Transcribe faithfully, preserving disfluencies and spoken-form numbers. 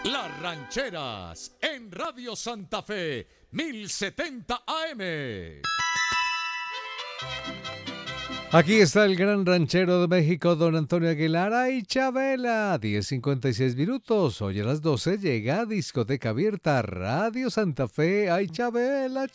Las Rancheras, en Radio Santa Fe, mil setenta A M. Aquí está el gran ranchero de México, don Antonio Aguilar. ¡Ay, Chabela! diez cincuenta y seis minutos. Hoy a las doce llega Discoteca Abierta, Radio Santa Fe. ¡Ay, Chabela!